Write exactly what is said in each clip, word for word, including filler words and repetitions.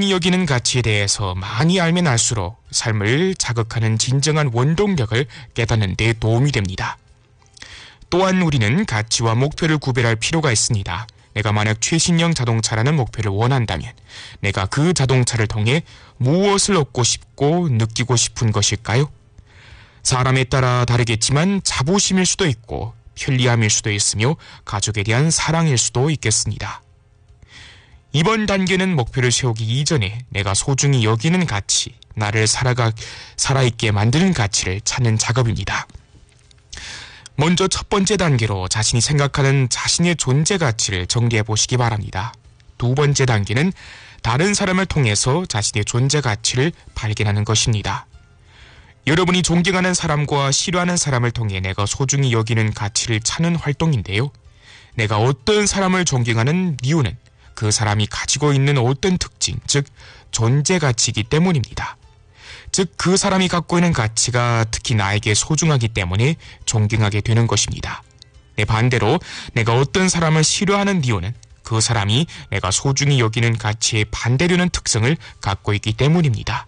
소중히 여기는 가치에 대해서 많이 알면 알수록 삶을 자극하는 진정한 원동력을 깨닫는 데 도움이 됩니다. 또한 우리는 가치와 목표를 구별할 필요가 있습니다. 내가 만약 최신형 자동차라는 목표를 원한다면 내가 그 자동차를 통해 무엇을 얻고 싶고 느끼고 싶은 것일까요? 사람에 따라 다르겠지만 자부심일 수도 있고 편리함일 수도 있으며 가족에 대한 사랑일 수도 있겠습니다. 이번 단계는 목표를 세우기 이전에 내가 소중히 여기는 가치, 나를 살아가, 살아있게 만드는 가치를 찾는 작업입니다. 먼저 첫 번째 단계로 자신이 생각하는 자신의 존재 가치를 정리해 보시기 바랍니다. 두 번째 단계는 다른 사람을 통해서 자신의 존재 가치를 발견하는 것입니다. 여러분이 존경하는 사람과 싫어하는 사람을 통해 내가 소중히 여기는 가치를 찾는 활동인데요. 내가 어떤 사람을 존경하는 이유는 그 사람이 가지고 있는 어떤 특징, 즉 존재 가치이기 때문입니다. 즉 그 사람이 갖고 있는 가치가 특히 나에게 소중하기 때문에 존경하게 되는 것입니다. 내 반대로 내가 어떤 사람을 싫어하는 이유는 그 사람이 내가 소중히 여기는 가치에 반대되는 특성을 갖고 있기 때문입니다.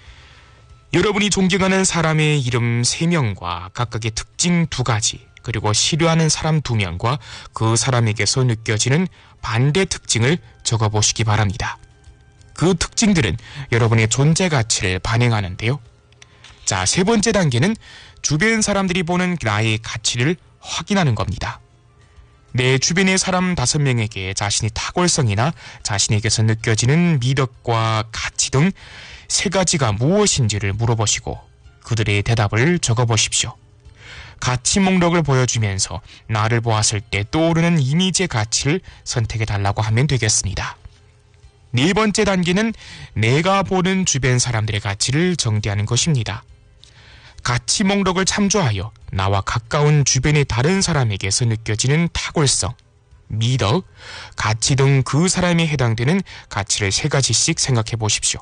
여러분이 존경하는 사람의 이름 세 명과 각각의 특징 두 가지, 그리고 싫어하는 사람 두 명과 그 사람에게서 느껴지는 반대 특징을 적어보시기 바랍니다. 그 특징들은 여러분의 존재 가치를 반영하는데요. 자, 세 번째 단계는 주변 사람들이 보는 나의 가치를 확인하는 겁니다. 내 주변의 사람 다섯 명에게 자신의 탁월성이나 자신에게서 느껴지는 미덕과 가치 등 세 가지가 무엇인지를 물어보시고 그들의 대답을 적어보십시오. 가치 목록을 보여주면서 나를 보았을 때 떠오르는 이미지의 가치를 선택해달라고 하면 되겠습니다. 네 번째 단계는 내가 보는 주변 사람들의 가치를 정리하는 것입니다. 가치 목록을 참조하여 나와 가까운 주변의 다른 사람에게서 느껴지는 탁월성, 미덕, 가치 등 그 사람에 해당되는 가치를 세 가지씩 생각해 보십시오.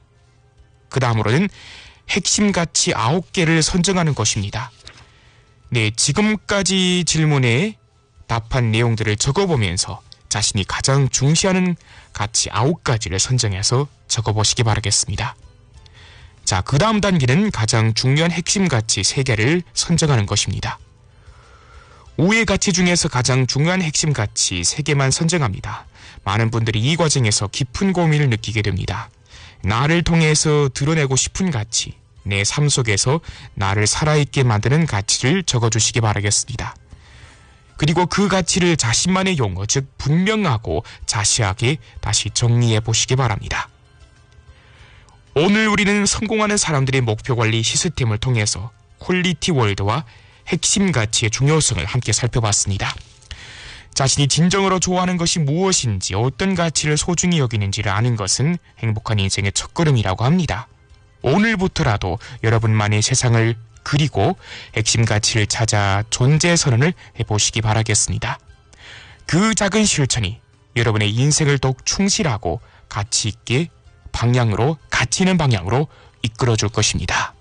그 다음으로는 핵심 가치 아홉 개를 선정하는 것입니다. 네, 지금까지 질문에 답한 내용들을 적어보면서 자신이 가장 중시하는 가치 아홉 가지를 선정해서 적어보시기 바라겠습니다. 자, 그 다음 단계는 가장 중요한 핵심 가치 세 개를 선정하는 것입니다. 오의 가치 중에서 가장 중요한 핵심 가치 세 개만 선정합니다. 많은 분들이 이 과정에서 깊은 고민을 느끼게 됩니다. 나를 통해서 드러내고 싶은 가치, 내 삶 속에서 나를 살아있게 만드는 가치를 적어주시기 바라겠습니다. 그리고 그 가치를 자신만의 용어, 즉 분명하고 자세하게 다시 정리해 보시기 바랍니다. 오늘 우리는 성공하는 사람들의 목표 관리 시스템을 통해서 퀄리티 월드와 핵심 가치의 중요성을 함께 살펴봤습니다. 자신이 진정으로 좋아하는 것이 무엇인지, 어떤 가치를 소중히 여기는지를 아는 것은 행복한 인생의 첫걸음이라고 합니다. 오늘부터라도 여러분만의 세상을 그리고 핵심 가치를 찾아 존재 선언을 해보시기 바라겠습니다. 그 작은 실천이 여러분의 인생을 더욱 충실하고 가치 있게 방향으로, 가치 있는 방향으로 이끌어줄 것입니다.